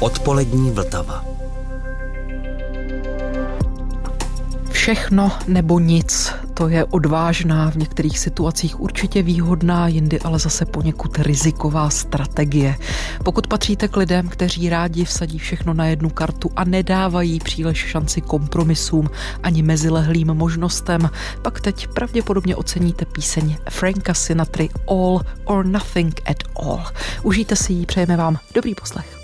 Odpolední Vltava. Všechno nebo nic, to je odvážná, v některých situacích určitě výhodná, jindy ale zase poněkud riziková strategie. Pokud patříte k lidem, kteří rádi vsadí všechno na jednu kartu a nedávají příliš šanci kompromisům ani mezilehlým možnostem, pak teď pravděpodobně oceníte píseň Franka Sinatry All or Nothing at All. Užijte si ji, přejeme vám dobrý poslech.